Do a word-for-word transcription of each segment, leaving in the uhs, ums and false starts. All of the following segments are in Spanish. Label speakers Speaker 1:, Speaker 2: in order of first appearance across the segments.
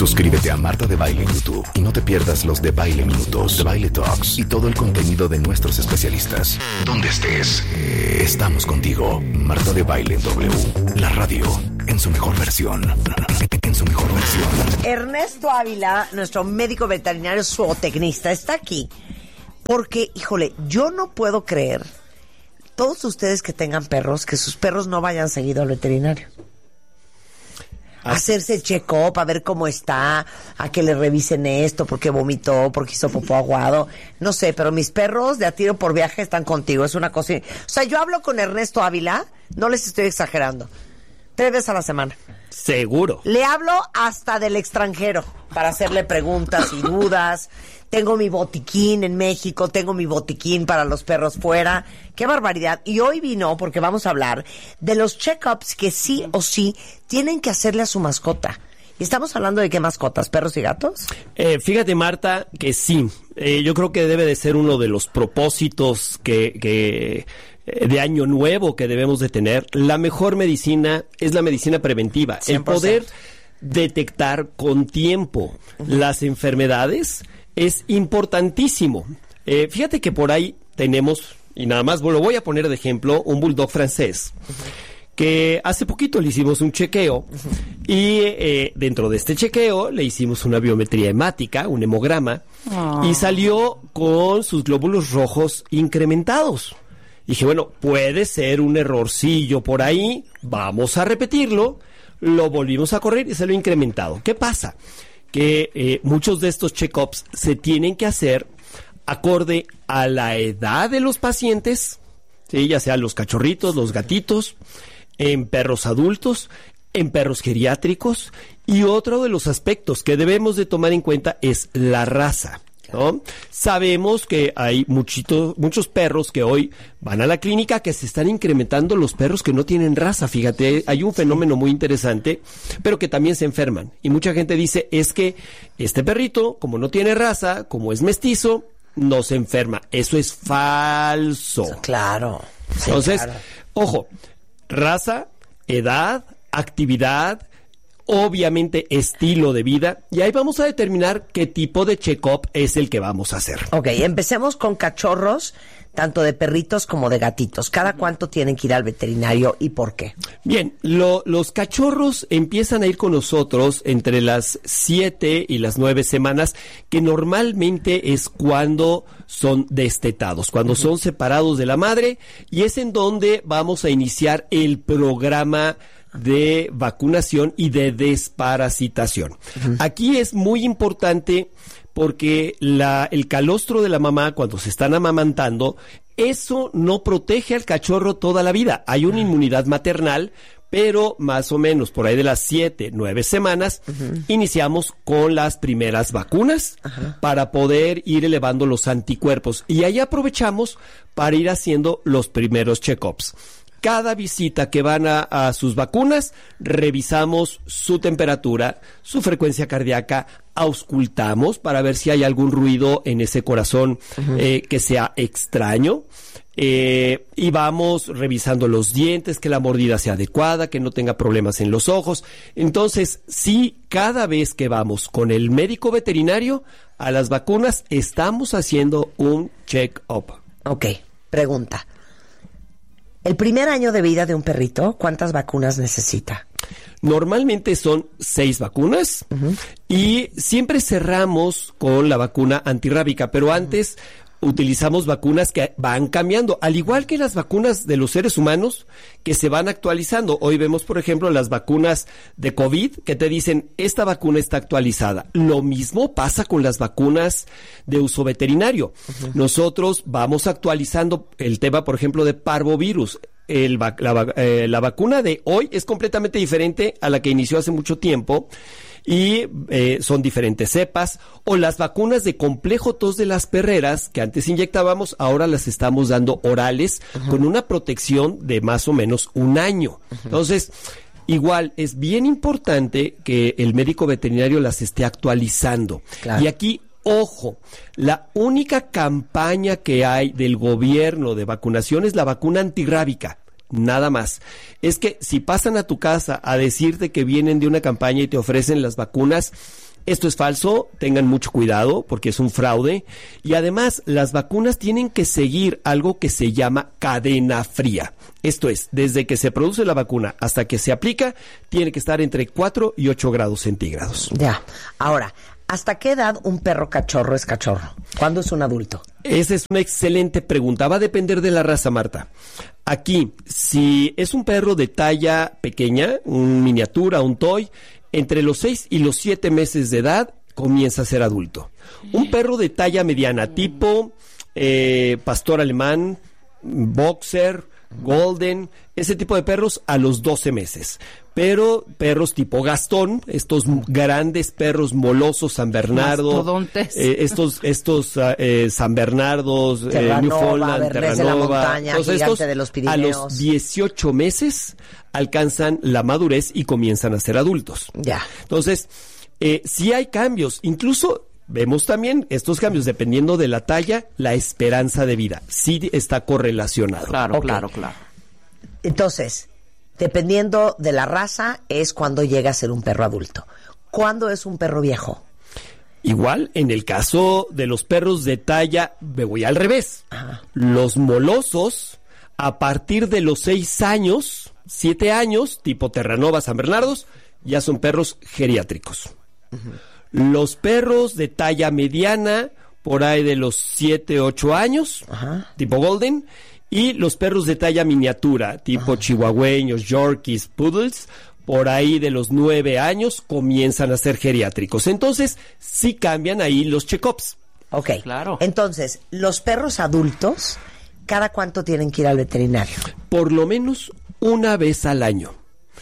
Speaker 1: Suscríbete a Marta de Baile en YouTube y no te pierdas los de Baile Minutos, de Baile Talks y todo el contenido de nuestros especialistas. Donde estés, estamos contigo. Marta de Baile W, la radio en su mejor versión. En su mejor versión.
Speaker 2: Ernesto Ávila, nuestro médico veterinario zootecnista, está aquí porque, híjole, yo no puedo creer, todos ustedes que tengan perros, que sus perros no vayan seguido al veterinario. Hacerse el check-up, a ver cómo está, a que le revisen esto, porque vomitó, porque hizo popó aguado, no sé, pero mis perros de a tiro por viaje están contigo, es una cosa. O sea, yo hablo con Ernesto Ávila, no les estoy exagerando, tres veces a la semana.
Speaker 3: Seguro.
Speaker 2: Le hablo hasta del extranjero para hacerle preguntas y dudas. Tengo mi botiquín en México, tengo mi botiquín para los perros fuera. ¡Qué barbaridad! Y hoy vino porque vamos a hablar de los check-ups que sí o sí tienen que hacerle a su mascota. ¿Y estamos hablando de qué mascotas? ¿Perros y gatos?
Speaker 3: Eh, fíjate, Marta, que sí. Eh, yo creo que debe de ser uno de los propósitos que... que de año nuevo que debemos de tener. La mejor medicina es la medicina preventiva. cien por ciento. El poder detectar con tiempo uh-huh. las enfermedades es importantísimo. Eh, fíjate que por ahí tenemos, y nada más lo voy a poner de ejemplo, un bulldog francés, uh-huh. que hace poquito le hicimos un chequeo uh-huh. y eh, dentro de este chequeo le hicimos una biometría hemática, un hemograma, oh. y salió con sus glóbulos rojos incrementados. Dije, bueno, puede ser un errorcillo por ahí, vamos a repetirlo, lo volvimos a correr y se lo he incrementado. ¿Qué pasa? Que eh, muchos de estos check-ups se tienen que hacer acorde a la edad de los pacientes, ¿sí? Ya sea los cachorritos, los gatitos, en perros adultos, en perros geriátricos, y otro de los aspectos que debemos de tomar en cuenta es la raza, ¿no? Sabemos que hay muchito, muchos perros que hoy van a la clínica, que se están incrementando los perros que no tienen raza. Fíjate, hay un fenómeno muy interesante, pero que también se enferman. Y mucha gente dice, es que este perrito, como no tiene raza, como es mestizo, no se enferma. Eso es falso.
Speaker 2: Claro. Sí,
Speaker 3: Entonces,
Speaker 2: claro.
Speaker 3: Ojo, raza, edad, actividad, obviamente estilo de vida, y ahí vamos a determinar qué tipo de check-up es el que vamos a hacer.
Speaker 2: Ok, empecemos con cachorros, tanto de perritos como de gatitos. ¿Cada cuánto tienen que ir al veterinario y por qué?
Speaker 3: Bien, lo, los cachorros empiezan a ir con nosotros entre las siete y las nueve semanas, que normalmente es cuando son destetados, cuando uh-huh. son separados de la madre, y es en donde vamos a iniciar el programa de vacunación y de desparasitación. Uh-huh. Aquí es muy importante porque la, el calostro de la mamá, cuando se están amamantando, eso no protege al cachorro toda la vida. Hay una uh-huh. inmunidad maternal, pero más o menos por ahí de las siete, nueve semanas, uh-huh. iniciamos con las primeras vacunas uh-huh. para poder ir elevando los anticuerpos. Y ahí aprovechamos para ir haciendo los primeros check-ups. Cada visita que van a, a sus vacunas, revisamos su temperatura, su frecuencia cardíaca, auscultamos para ver si hay algún ruido en ese corazón uh-huh. eh, que sea extraño. Eh, y vamos revisando los dientes, que la mordida sea adecuada, que no tenga problemas en los ojos. Entonces, sí, cada vez que vamos con el médico veterinario a las vacunas, estamos haciendo un check-up.
Speaker 2: Ok, pregunta. El primer año de vida de un perrito, ¿cuántas vacunas necesita?
Speaker 3: Normalmente son seis vacunas uh-huh. y siempre cerramos con la vacuna antirrábica, pero antes uh-huh. utilizamos vacunas que van cambiando, al igual que las vacunas de los seres humanos que se van actualizando. Hoy vemos, por ejemplo, las vacunas de COVID que te dicen, esta vacuna está actualizada. Lo mismo pasa con las vacunas de uso veterinario. Uh-huh. Nosotros vamos actualizando el tema, por ejemplo, de parvovirus. El, la, eh, la vacuna de hoy es completamente diferente a la que inició hace mucho tiempo y eh, son diferentes cepas, o las vacunas de complejo tos de las perreras que antes inyectábamos, ahora las estamos dando orales uh-huh. con una protección de más o menos un año. Uh-huh. Entonces, igual es bien importante que el médico veterinario las esté actualizando. Claro. Y aquí, ojo, la única campaña que hay del gobierno de vacunación es la vacuna antirrábica. Nada más. Es que si pasan a tu casa a decirte que vienen de una campaña y te ofrecen las vacunas, Esto es falso, tengan mucho cuidado porque es un fraude. Y además, las vacunas tienen que seguir algo que se llama cadena fría. Esto es, desde que se produce la vacuna hasta que se aplica, tiene que estar entre cuatro y ocho grados centígrados.
Speaker 2: Ya. Ahora, ¿hasta qué edad un perro cachorro es cachorro? ¿Cuándo es un adulto?
Speaker 3: Esa es una excelente pregunta. Va a depender de la raza, Marta. Aquí, si es un perro de talla pequeña, un miniatura, un toy, entre los seis y los siete meses de edad comienza a ser adulto. Un perro de talla mediana, tipo eh, pastor alemán, boxer, golden, ese tipo de perros a los doce meses. Pero perros tipo Gastón, estos grandes perros molosos, San Bernardo, eh, estos estos uh, San Bernardos,
Speaker 2: Terranova,
Speaker 3: eh, Newfoundland,
Speaker 2: Bernés de la montaña,
Speaker 3: todos
Speaker 2: gigante
Speaker 3: estos
Speaker 2: de los Pirineos.
Speaker 3: a los dieciocho meses alcanzan la madurez y comienzan a ser adultos.
Speaker 2: Ya.
Speaker 3: Entonces, eh, sí hay cambios, incluso vemos también estos cambios dependiendo de la talla, la esperanza de vida, sí está correlacionado.
Speaker 4: Claro,
Speaker 2: Okay.
Speaker 4: claro, claro.
Speaker 2: Entonces, dependiendo de la raza, es cuando llega a ser un perro adulto. ¿Cuándo es un perro viejo?
Speaker 3: Igual, en el caso de los perros de talla, me voy al revés.
Speaker 2: Ajá.
Speaker 3: Los molosos, a partir de los seis años, siete años, tipo Terranova, San Bernardos, ya son perros geriátricos. Uh-huh. Los perros de talla mediana, por ahí de los siete, ocho años, ajá, tipo Golden, y los perros de talla miniatura, tipo ajá, chihuahueños, yorkies, poodles, por ahí de los nueve años comienzan a ser geriátricos. Entonces, sí cambian ahí los check-ups.
Speaker 2: Ok,
Speaker 4: claro.
Speaker 2: Entonces, los perros adultos, ¿cada cuánto tienen que ir al veterinario?
Speaker 3: Por lo menos una vez al año.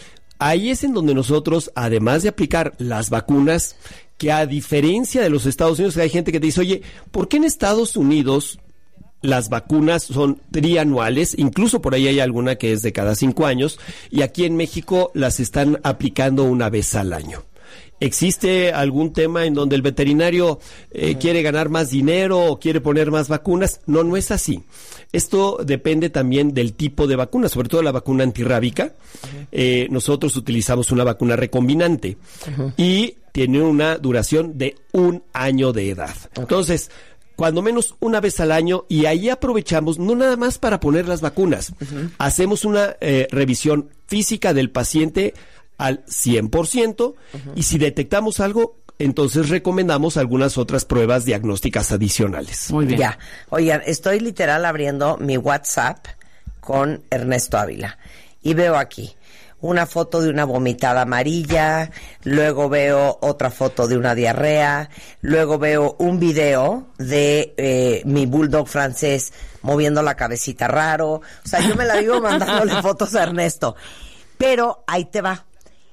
Speaker 3: Ahí es en donde nosotros, además de aplicar las vacunas, que a diferencia de los Estados Unidos, hay gente que te dice, oye, ¿por qué en Estados Unidos las vacunas son trianuales? Incluso por ahí hay alguna que es de cada cinco años, y aquí en México las están aplicando una vez al año. ¿Existe algún tema en donde el veterinario eh, quiere ganar más dinero o quiere poner más vacunas? No, no es así. Esto depende también del tipo de vacuna, sobre todo la vacuna antirrábica. Uh-huh. Eh, nosotros utilizamos una vacuna recombinante uh-huh, y tiene una duración de un año de edad. Okay. Entonces, cuando menos una vez al año, y ahí aprovechamos no nada más para poner las vacunas, uh-huh, hacemos una eh, revisión física del paciente al cien por ciento, uh-huh, y si detectamos algo, entonces recomendamos algunas otras pruebas diagnósticas adicionales.
Speaker 4: Muy bien.
Speaker 2: Ya, oigan, estoy literal abriendo mi WhatsApp con Ernesto Ávila y veo aquí una foto de una vomitada amarilla, luego veo otra foto de una diarrea, luego veo un video de eh, mi bulldog francés moviendo la cabecita raro. O sea, yo me la vivo mandándole fotos a Ernesto. Pero ahí te va.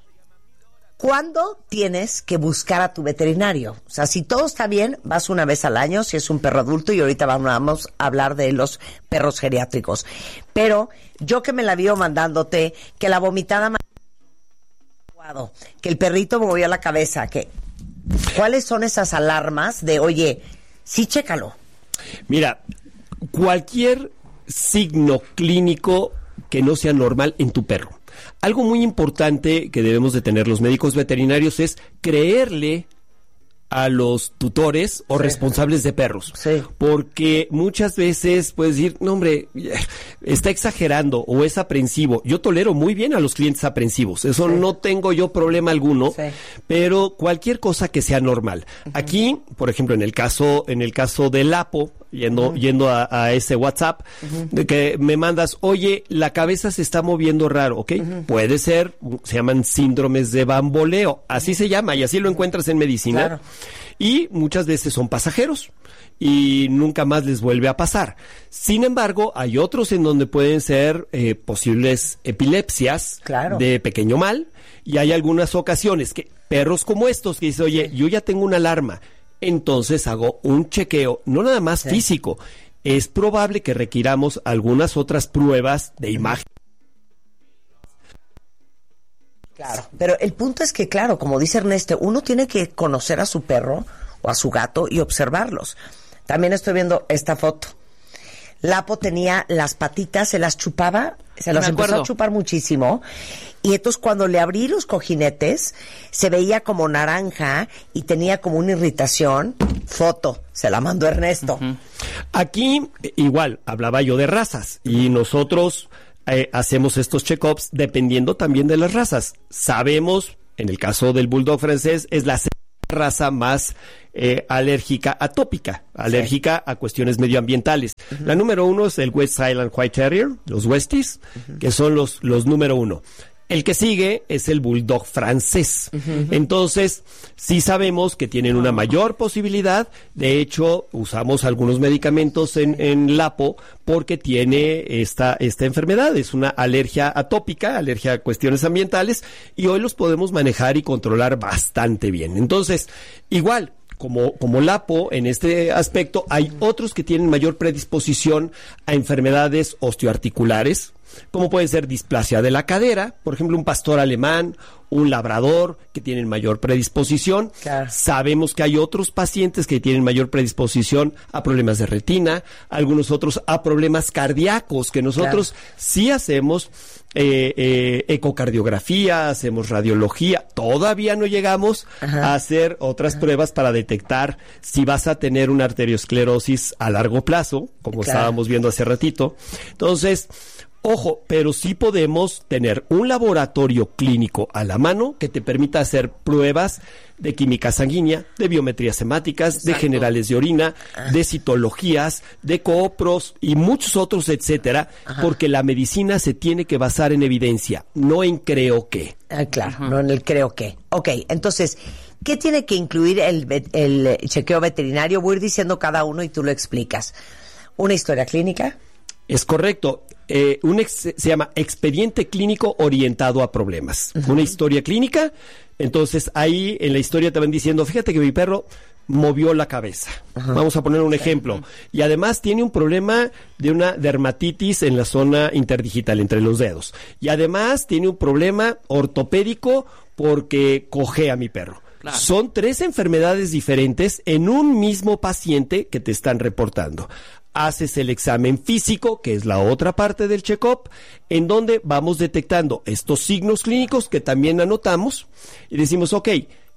Speaker 2: ¿Cuándo tienes que buscar a tu veterinario? O sea, si todo está bien, vas una vez al año, si es un perro adulto, y ahorita vamos a hablar de los perros geriátricos. Pero yo que me la vivo mandándote, que la vomitada, que el perrito movió la cabeza, que ¿cuáles son esas alarmas de, oye, sí, chécalo?
Speaker 3: Mira, cualquier signo clínico que no sea normal en tu perro. Algo muy importante que debemos de tener los médicos veterinarios es creerle a los tutores o sí, responsables de perros.
Speaker 2: Sí.
Speaker 3: Porque muchas veces puedes decir, no hombre, está exagerando o es aprensivo. Yo tolero muy bien a los clientes aprensivos. Eso sí, no tengo yo problema alguno, sí, pero cualquier cosa que sea normal. Uh-huh. Aquí, por ejemplo, en el caso, en el caso del Lapo, yendo, uh-huh, yendo a, a ese WhatsApp, uh-huh, de que me mandas, oye, la cabeza se está moviendo raro, ¿ok? Uh-huh. Puede ser, se llaman síndromes de bamboleo, así uh-huh, se llama, y así lo encuentras en medicina. Claro. Y muchas veces son pasajeros y nunca más les vuelve a pasar. Sin embargo, hay otros en donde pueden ser eh, posibles epilepsias, claro, de pequeño mal, y hay algunas ocasiones que perros como estos que dicen, oye, yo ya tengo una alarma, entonces hago un chequeo, no nada más sí, físico, es probable que requiramos algunas otras pruebas de imagen.
Speaker 2: Claro, pero el punto es que, claro, como dice Ernesto, uno tiene que conocer a su perro o a su gato y observarlos. También estoy viendo esta foto. Lapo tenía las patitas, se las chupaba, se las
Speaker 4: Me
Speaker 2: empezó
Speaker 4: acuerdo.
Speaker 2: a chupar muchísimo. Y entonces cuando le abrí los cojinetes, se veía como naranja y tenía como una irritación. Foto, se la mandó Ernesto.
Speaker 4: Uh-huh.
Speaker 3: Aquí, igual, hablaba yo de razas y nosotros eh, hacemos estos check-ups dependiendo también de las razas. Sabemos, en el caso del Bulldog francés, es la raza más eh, alérgica atópica, alérgica sí. a cuestiones medioambientales. Uh-huh. La número uno es el West Highland White Terrier, los Westies, uh-huh. que son los, los número uno. El que sigue es el Bulldog francés. Uh-huh. Entonces, sí sabemos que tienen una mayor posibilidad. De hecho, usamos algunos medicamentos en, en Lapo porque tiene esta, esta enfermedad. Es una alergia atópica, alergia a cuestiones ambientales, y hoy los podemos manejar y controlar bastante bien. Entonces, igual, Como, como Lapo, en este aspecto, hay otros que tienen mayor predisposición a enfermedades osteoarticulares, como puede ser displasia de la cadera, por ejemplo, un pastor alemán, un labrador, que tienen mayor predisposición.
Speaker 2: Claro.
Speaker 3: Sabemos que hay otros pacientes que tienen mayor predisposición a problemas de retina, algunos otros a problemas cardíacos, que nosotros claro. sí hacemos eh, eh, ecocardiografía, hacemos radiología. Todavía no llegamos Ajá. a hacer otras Ajá. pruebas para detectar si vas a tener una arteriosclerosis a largo plazo, como claro. estábamos viendo hace ratito. Entonces, ojo, pero sí podemos tener un laboratorio clínico a la mano que te permita hacer pruebas de química sanguínea, de biometrías hemáticas, Exacto. de generales de orina, ah. de citologías, de coopros y muchos otros, etcétera, Ajá. porque la medicina se tiene que basar en evidencia, no en creo que.
Speaker 2: Ah, claro, Ajá. no en el creo que. Ok, entonces, ¿qué tiene que incluir el, el chequeo veterinario? Voy a ir diciendo cada uno y tú lo explicas. ¿Una historia clínica?
Speaker 3: Es correcto. Eh, un ex, se llama expediente clínico orientado a problemas. Uh-huh. Una historia clínica. Entonces ahí en la historia te van diciendo, fíjate que mi perro movió la cabeza. Uh-huh. Vamos a poner un ejemplo. Uh-huh. Y además tiene un problema de una dermatitis en la zona interdigital, entre los dedos. Y además tiene un problema ortopédico porque cojea mi perro. Claro. Son tres enfermedades diferentes en un mismo paciente que te están reportando. Haces el examen físico, que es la otra parte del check-up, en donde vamos detectando estos signos clínicos que también anotamos y decimos, ok,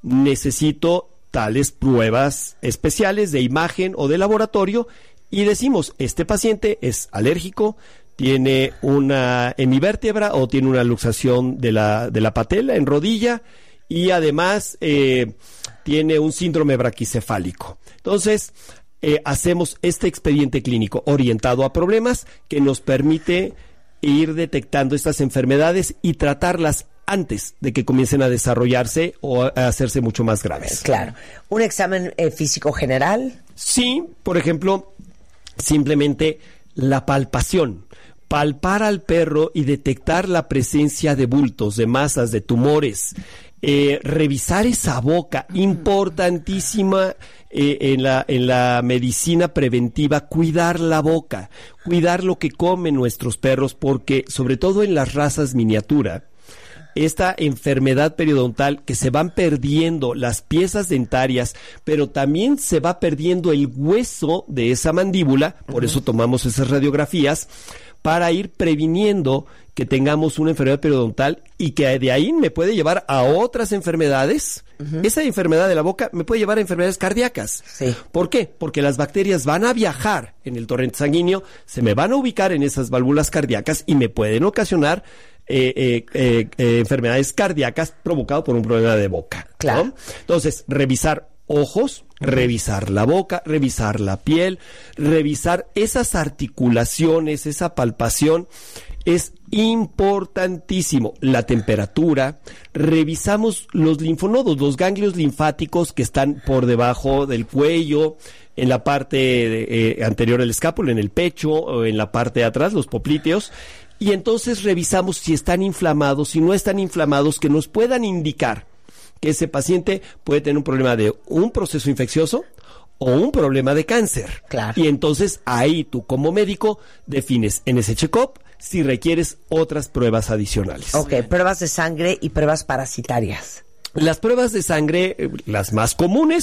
Speaker 3: necesito tales pruebas especiales de imagen o de laboratorio, y decimos, este paciente es alérgico, tiene una hemivértebra o tiene una luxación de la, de la patela en rodilla, y además eh, tiene un síndrome braquicefálico. Entonces, Eh, hacemos este expediente clínico orientado a problemas que nos permite ir detectando estas enfermedades y tratarlas antes de que comiencen a desarrollarse o a hacerse mucho más graves.
Speaker 2: Claro. ¿Un examen eh, físico general?
Speaker 3: Sí, por ejemplo, simplemente la palpación. Palpar al perro y detectar la presencia de bultos, de masas, de tumores. Eh, revisar esa boca, importantísima eh, en la en la medicina preventiva, cuidar la boca, cuidar lo que comen nuestros perros, porque sobre todo en las razas miniatura, esta enfermedad periodontal, que se van perdiendo las piezas dentarias, pero también se va perdiendo el hueso de esa mandíbula, por uh-huh. eso tomamos esas radiografías, para ir previniendo que tengamos una enfermedad periodontal y que de ahí me puede llevar a otras enfermedades. Uh-huh. Esa enfermedad de la boca me puede llevar a enfermedades cardíacas.
Speaker 2: Sí.
Speaker 3: ¿Por qué? Porque las bacterias van a viajar en el torrente sanguíneo, se me van a ubicar en esas válvulas cardíacas y me pueden ocasionar eh, eh, eh, eh, enfermedades cardíacas provocadas por un problema de boca.
Speaker 2: Claro.
Speaker 3: ¿No? Entonces, revisar ojos, revisar la boca, revisar la piel, revisar esas articulaciones, esa palpación, es importantísimo. La temperatura, revisamos los linfonodos, los ganglios linfáticos que están por debajo del cuello, en la parte de, eh, anterior del escápulo, en el pecho, o en la parte de atrás, los poplíteos, y entonces revisamos si están inflamados, si no están inflamados, que nos puedan indicar que ese paciente puede tener un problema de un proceso infeccioso o un problema de cáncer.
Speaker 2: Claro.
Speaker 3: Y entonces ahí tú como médico defines en ese check-up si requieres otras pruebas adicionales.
Speaker 2: Ok, pruebas de sangre y pruebas parasitarias.
Speaker 3: Las pruebas de sangre, las más comunes,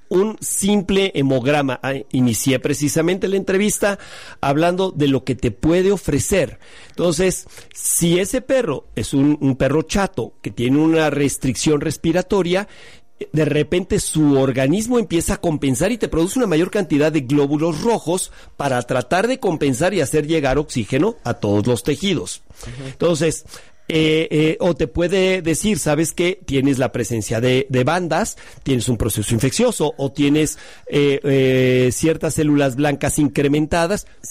Speaker 3: un simple hemograma. Ah, inicié precisamente la entrevista hablando de lo que te puede ofrecer. Entonces, si ese perro es un, un perro chato que tiene una restricción respiratoria, de repente su organismo empieza a compensar y te produce una mayor cantidad de glóbulos rojos para tratar de compensar y hacer llegar oxígeno a todos los tejidos. Uh-huh. Entonces, Eh, eh, o te puede decir, ¿sabes qué? Tienes la presencia de, de bandas, tienes un proceso infeccioso o tienes eh, eh, ciertas células blancas incrementadas.